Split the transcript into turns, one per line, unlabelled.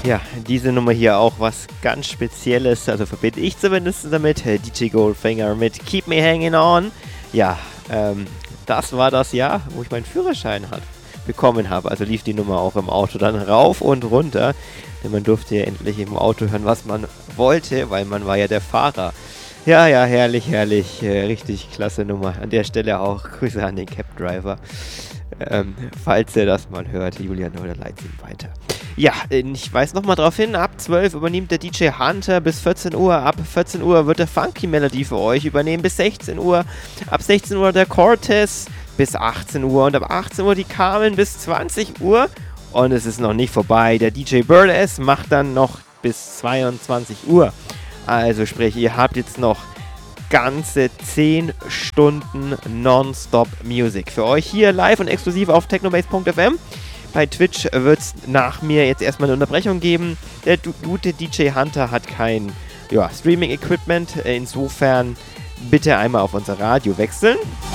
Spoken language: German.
Ja, diese Nummer hier auch was ganz Spezielles, also verbinde ich zumindest damit, DJ Goldfinger mit Keep Me Hanging On. Ja, das war das Jahr, wo ich meinen Führerschein bekommen habe, also lief die Nummer auch im Auto dann rauf und runter, denn man durfte ja endlich im Auto hören, was man wollte, weil man war ja der Fahrer. Ja, herrlich, richtig klasse Nummer. An der Stelle auch Grüße an den Cab-Driver. Falls er das mal hört, Julian, oder leitet ihm weiter. Ja, ich weise nochmal drauf hin, ab 12 übernimmt der DJ Hunter bis 14 Uhr. Ab 14 Uhr wird der Funky Melody für euch übernehmen bis 16 Uhr. Ab 16 Uhr der Cortez bis 18 Uhr und ab 18 Uhr die Carmen bis 20 Uhr. Und es ist noch nicht vorbei. Der DJ Burles macht dann noch bis 22 Uhr. Also sprich, ihr habt jetzt noch ganze 10 Stunden Nonstop Music für euch hier live und exklusiv auf technobase.fm. Bei Twitch wird es nach mir jetzt erstmal eine Unterbrechung geben. Der gute DJ Hunter hat kein Streaming-Equipment. Insofern bitte einmal auf unser Radio wechseln.